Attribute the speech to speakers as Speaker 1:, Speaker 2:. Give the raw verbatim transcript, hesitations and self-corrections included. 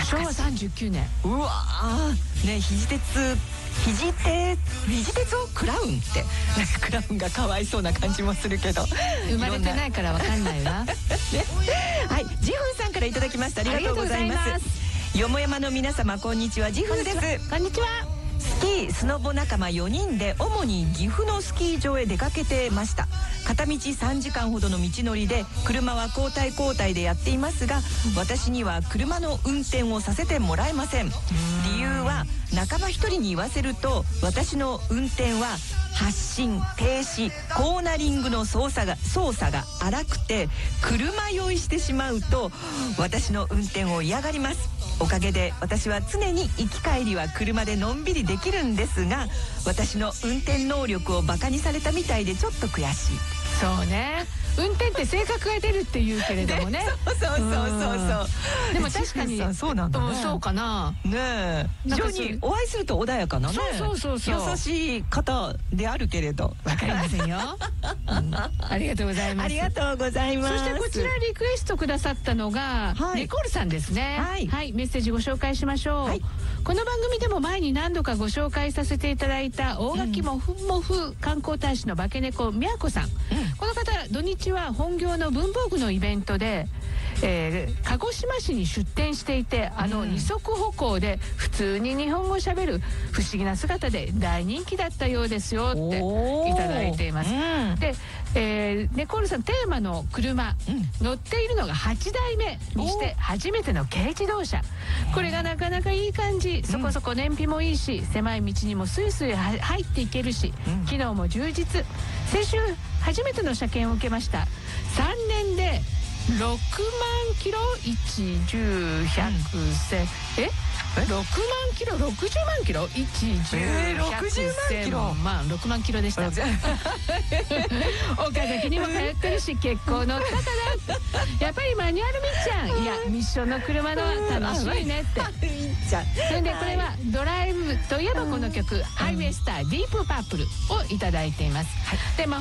Speaker 1: しょうわさんじゅうきゅうねん。
Speaker 2: うわーね、肘鉄肘鉄肘鉄をクラウンってクラウンがかわいそうな感じもするけど、
Speaker 1: 生まれてないからわかんないわ。ね、
Speaker 2: はい、ジフンさんからいただきました。ありがとうございます。よもやまの皆様こんにちは、ジフンです。
Speaker 1: こんにちは。
Speaker 2: スキースノボ仲間よにんで主に岐阜のスキー場へ出かけてました。片道さんじかんほどの道のりで車は交代交代でやっていますが、私には車の運転をさせてもらえません。理由は仲間一人に言わせると、私の運転は発進停止コーナリングの操作が操作が荒くて、車酔いしてしまうと私の運転を嫌がります。おかげで私は常に行き帰りは車でのんびりできるんですが、私の運転能力をバカにされたみたいでちょっと悔しい。
Speaker 1: そうね、運転って性格が出るって言うけれどもね。
Speaker 2: そうそうそうそうそう。
Speaker 1: でも確かに
Speaker 2: そうなんだね。
Speaker 1: そうかな。
Speaker 2: ねえ、非常にお会いすると穏やかなね、
Speaker 1: そうそうそうそう、
Speaker 2: 優しい方であるけれど、
Speaker 1: わかりませんよ。うん、ありがとうございます。
Speaker 2: ありがとうございます。
Speaker 1: そしてこちらリクエストくださったのが、はい、ニコールさんですね。はい、はい、メッセージご紹介しましょう。はい、この番組でも前に何度かご紹介させていただいた大垣もふもふ観光大使の化け猫みやこさん、うん、この方土日は本業の文房具のイベントで、えー、鹿児島市に出店していて、あの二足歩行で普通に日本語をしゃべる不思議な姿で大人気だったようですよっていただいています。うん、で、えー、ネコールさんテーマの車、うん、乗っているのがはちだいめにして初めての軽自動車、これがなかなかいい感じ、そこそこ燃費もいいし、狭い道にもスイスイ入っていけるし、うん、機能も充実。先週初めての車検を受けました。さんねんでろくまんキロ、いち、じゅう、ひゃく、せん、えろくまんキロ、ろくじゅうまんキロ、いち、じゅう、ひゃく、せん、まん、ろくまんキロでした。岡崎にも通ってるし、結構乗ったかな。やっぱりマニュアルみっちゃん、いやミッションの車のは楽しいねって。それでこれはドライブといえばこの曲、ハイウェイスターディープパープルをいただいています。で、まあ